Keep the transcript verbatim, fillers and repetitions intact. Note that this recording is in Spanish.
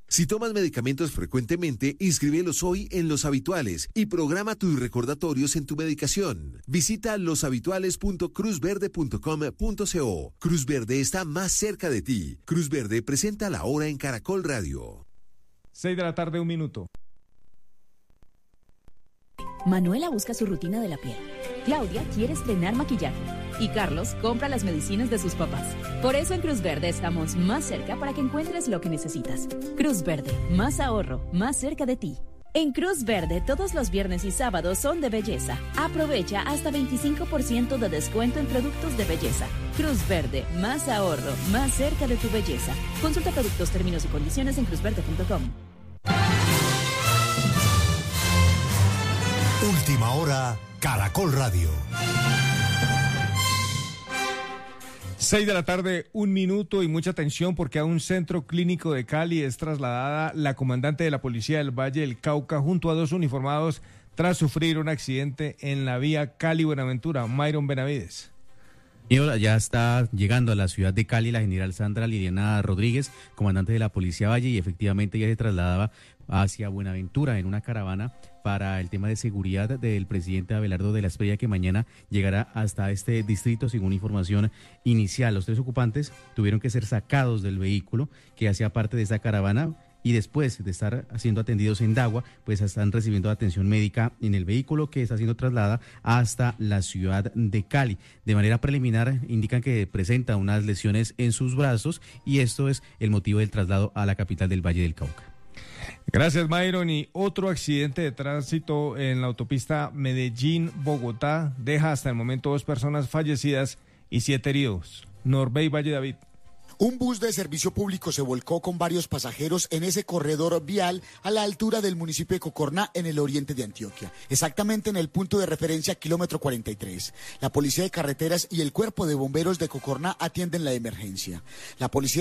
Si tomas medicamentos frecuentemente, inscríbelos hoy en Los Habituales y programa tus recordatorios en tu medicación. Visita los habituales punto cruz verde punto com punto co. Cruz Verde está más cerca de ti. Cruz Verde presenta La Hora en Caracol Radio. Seis de la tarde, un minuto. Manuela busca su rutina de la piel. Claudia quiere estrenar maquillaje. Y Carlos compra las medicinas de sus papás. Por eso en Cruz Verde estamos más cerca para que encuentres lo que necesitas. Cruz Verde, más ahorro, más cerca de ti. En Cruz Verde, todos los viernes y sábados son de belleza. Aprovecha hasta veinticinco por ciento de descuento en productos de belleza. Cruz Verde, más ahorro, más cerca de tu belleza. Consulta productos, términos y condiciones en cruz verde punto com. Última hora, Caracol Radio. Seis de la tarde, un minuto y mucha atención porque a un centro clínico de Cali es trasladada la comandante de la policía del Valle del Cauca junto a dos uniformados tras sufrir un accidente en la vía Cali-Buenaventura. Myron Benavides. Y ahora ya está llegando a la ciudad de Cali la general Sandra Liliana Rodríguez, comandante de la Policía Valle, y efectivamente ya se trasladaba hacia Buenaventura en una caravana para el tema de seguridad del presidente Abelardo de la Espriella, que mañana llegará hasta este distrito. Según información inicial, los tres ocupantes tuvieron que ser sacados del vehículo que hacía parte de esa caravana, y después de estar siendo atendidos en Dagua, pues están recibiendo atención médica en el vehículo que está siendo trasladada hasta la ciudad de Cali. De manera preliminar indican que presenta unas lesiones en sus brazos y esto es el motivo del traslado a la capital del Valle del Cauca. Gracias, Myron. Y otro accidente de tránsito en la autopista Medellín-Bogotá deja hasta el momento dos personas fallecidas y siete heridos. Norbey Valle David. Un bus de servicio público se volcó con varios pasajeros en ese corredor vial a la altura del municipio de Cocorná, en el oriente de Antioquia, exactamente en el punto de referencia kilómetro cuarenta y tres. La Policía de Carreteras y el Cuerpo de Bomberos de Cocorná atienden la emergencia. La policía